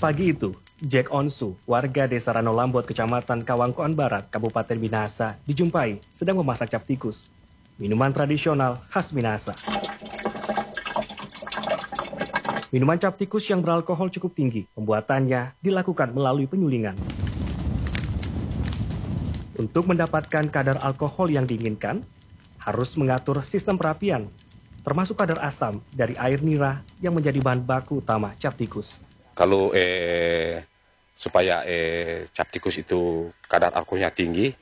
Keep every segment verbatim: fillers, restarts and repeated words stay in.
Pagi itu, Jack Onsu, warga desa Ranolambot, Kecamatan Kawangkoan Barat, Kabupaten Minahasa, dijumpai sedang memasak cap tikus, minuman tradisional khas Minahasa. Minuman cap tikus yang beralkohol cukup tinggi, pembuatannya dilakukan melalui penyulingan. Untuk mendapatkan kadar alkohol yang diinginkan, harus mengatur sistem perapian, termasuk kadar asam dari air nira yang menjadi bahan baku utama cap tikus. Kalau eh, supaya eh, cap tikus itu kadar alkoholnya tinggi,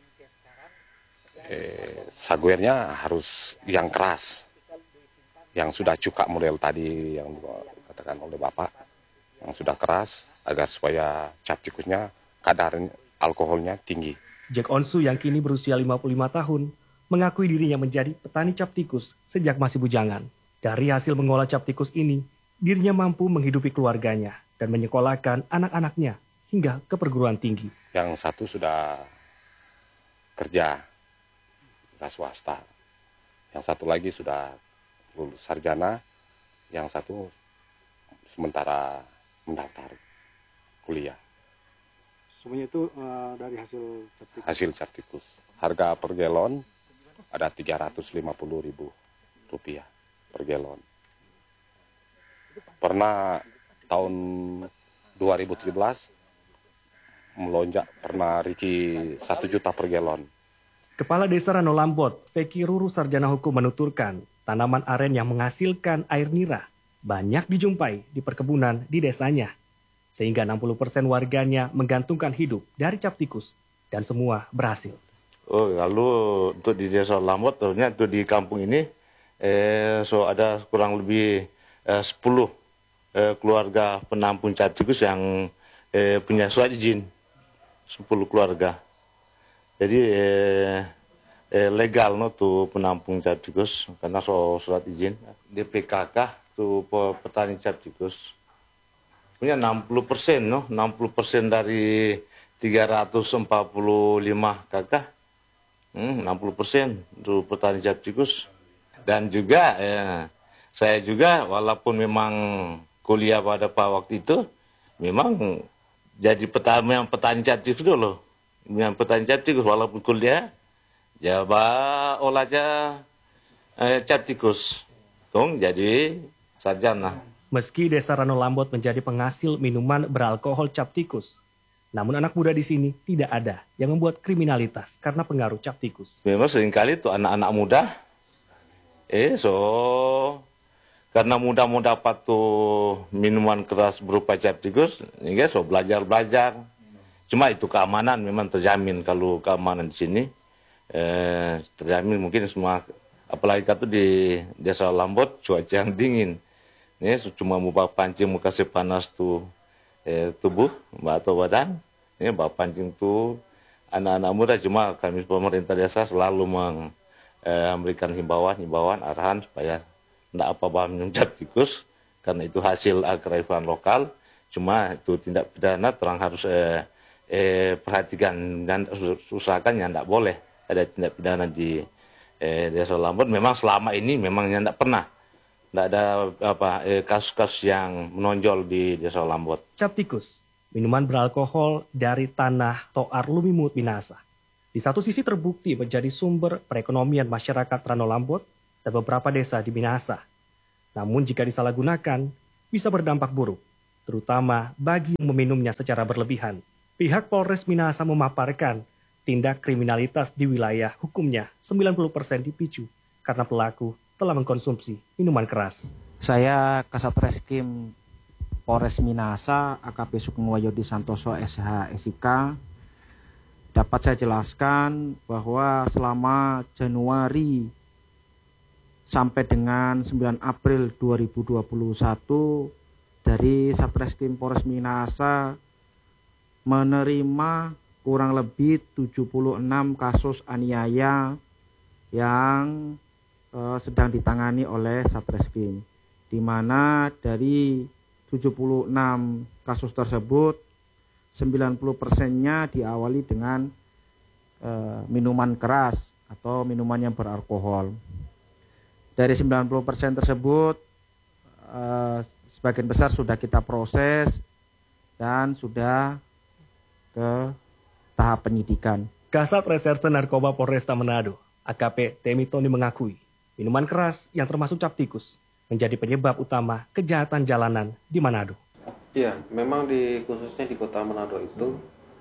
eh, saguernya harus yang keras, yang sudah cuka model tadi yang katakan oleh Bapak, yang sudah keras, agar supaya cap tikusnya kadar alkoholnya tinggi. Jack Onsu yang kini berusia lima puluh lima tahun, mengakui dirinya menjadi petani cap tikus sejak masih bujangan. Dari hasil mengolah cap tikus ini, dirinya mampu menghidupi keluarganya dan menyekolahkan anak-anaknya hingga ke perguruan tinggi. Yang satu sudah kerja, sudah swasta. Yang satu lagi sudah lulus sarjana, yang satu sementara mendaftar kuliah. Semuanya itu uh, dari hasil cap tikus? Hasil cap tikus. Harga per galon ada tiga ratus lima puluh ribu rupiah per galon. Pernah tahun dua ribu tujuh belas melonjak, pernah Riki satu juta per galon. Kepala Desa Ranolambot, Feki Ruru Sarjana Hukum menuturkan, tanaman aren yang menghasilkan air nira banyak dijumpai di perkebunan di desanya. Sehingga enam puluh persen warganya menggantungkan hidup dari cap tikus dan semua berhasil. Oh, lalu untuk di Desa Lambot, ternyata untuk di kampung ini eh, so ada kurang lebih eh, sepuluh Eh, keluarga penampung cap tikus yang eh, punya surat izin, sepuluh keluarga. Jadi eh, eh, legal no tuh penampung cap tikus karena so surat izin. D P K K tuh petani cap tikus punya enam puluh persen no, enam puluh persen dari tiga ratus empat puluh lima K K. Hmm, enam puluh persen tuh petani cap tikus. Dan juga eh, saya juga walaupun memang kuliah pada pak waktu itu, memang jadi petani yang petani cap tikus dulu, yang petani cap tikus walaupun kuliah, jaba olahnya eh, cap tikus, dong jadi sarjana. Meski Desa Ranolambot menjadi penghasil minuman beralkohol cap tikus, namun anak muda di sini tidak ada yang membuat kriminalitas karena pengaruh cap tikus. Memang seringkali tuh anak-anak muda, eh so karena mudah mau dapat tuh minuman keras berupa cap tikus, ini guys, so belajar-belajar. Cuma itu keamanan memang terjamin kalau keamanan di sini eh, terjamin mungkin semua, apalagi kata di Desa Lambot cuaca yang dingin. Ini cuma mau bawa pancing mau kasih panas tuh eh, tubuh atau badan. Ini bawa pancing tuh anak-anak muda, cuma kami pemerintah desa selalu meng, eh, memberikan himbauan-himbauan arahan supaya tidak apa bahan minum cap tikus, karena itu hasil kearifan lokal. Cuma itu tindak pidana terang harus eh, eh, perhatikan dan usahakan yang tidak boleh ada tindak pidana di eh, Desa Lambot. Memang selama ini memang yang tidak pernah, tidak ada apa eh, kasus-kasus yang menonjol di Desa Lambot. Cap tikus, minuman beralkohol dari tanah Toar Lumimut Minahasa, di satu sisi terbukti menjadi sumber perekonomian masyarakat Ranolambot dan beberapa desa di Minahasa. Namun jika disalahgunakan, bisa berdampak buruk, terutama bagi yang meminumnya secara berlebihan. Pihak Polres Minahasa memaparkan, tindak kriminalitas di wilayah hukumnya sembilan puluh persen dipicu karena pelaku telah mengkonsumsi minuman keras. Saya Kasat Reskrim Polres Minahasa, A K P Sugeng Wahyudi Santoso S H S I K, dapat saya jelaskan bahwa selama Januari sampai dengan sembilan April dua ribu dua puluh satu dari Satreskrim Polres Minahasa menerima kurang lebih tujuh puluh enam kasus aniaya yang eh, sedang ditangani oleh Satreskrim, di mana dari tujuh puluh enam kasus tersebut sembilan puluh persennya diawali dengan eh, minuman keras atau minuman yang beralkohol. Dari sembilan puluh persen tersebut, eh, sebagian besar sudah kita proses dan sudah ke tahap penyidikan. Kasat Reserse Narkoba Polresta Manado, A K P Temi Tony mengakui, minuman keras yang termasuk cap tikus menjadi penyebab utama kejahatan jalanan di Manado. Iya, memang di khususnya di kota Manado itu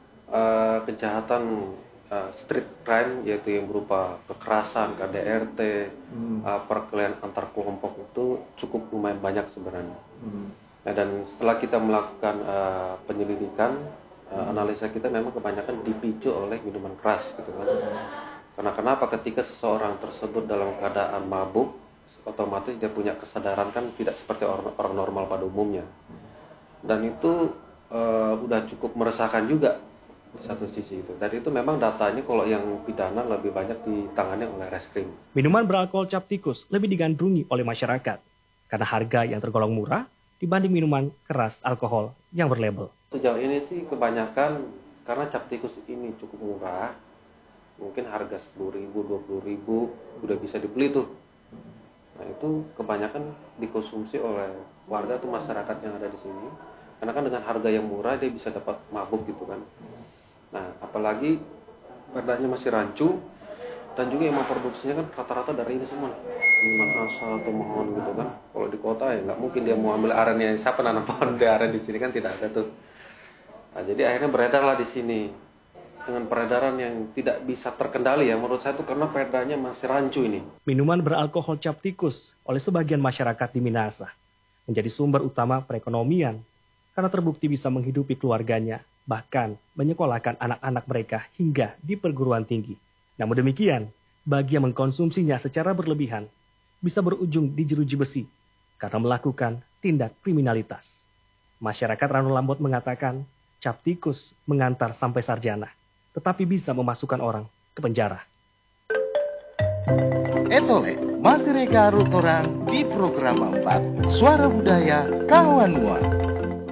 uh, kejahatan uh, street crime yaitu yang berupa kekerasan, K D R T, hmm. uh, perkelahian antar kelompok itu cukup lumayan banyak sebenarnya. Hmm. Nah, dan setelah kita melakukan uh, penyelidikan, uh, analisa kita memang kebanyakan dipicu oleh minuman keras, gitu kan. Karena kenapa? Ketika seseorang tersebut dalam keadaan mabuk, otomatis dia punya kesadaran kan tidak seperti orang, orang normal pada umumnya. Dan itu uh, udah cukup meresahkan juga di satu sisi itu. Dan itu memang datanya kalau yang pidana lebih banyak ditangani oleh reskrim. Minuman beralkohol cap tikus lebih digandrungi oleh masyarakat karena harga yang tergolong murah dibanding minuman keras alkohol yang berlabel. Sejauh ini sih kebanyakan karena cap tikus ini cukup murah, mungkin harga sepuluh ribu, dua puluh ribu udah bisa dibeli tuh. Nah itu kebanyakan dikonsumsi oleh warga atau masyarakat yang ada di sini. Karena kan dengan harga yang murah dia bisa dapat mabuk gitu kan. Nah apalagi perdanya masih rancu dan juga yang memproduksinya kan rata-rata dari ini semua. Minuman asal atau mohon gitu kan. Kalau di kota ya nggak mungkin dia mau ambil arennya. Siapa nanam pohon di aren di sini kan tidak ada tuh. Nah jadi akhirnya beredarlah di sini. Dengan peredaran yang tidak bisa terkendali ya menurut saya itu karena peredarannya masih rancu ini. Minuman beralkohol cap tikus oleh sebagian masyarakat di Minahasa menjadi sumber utama perekonomian karena terbukti bisa menghidupi keluarganya, bahkan menyekolahkan anak-anak mereka hingga di perguruan tinggi. Namun demikian, bagi yang mengkonsumsinya secara berlebihan bisa berujung di jeruji besi karena melakukan tindak kriminalitas. Masyarakat Rano Lambot mengatakan cap tikus mengantar sampai sarjana, tetapi bisa memasukkan orang ke penjara. Etole, masih reka orang di program empat Suara Budaya Kawan Mua.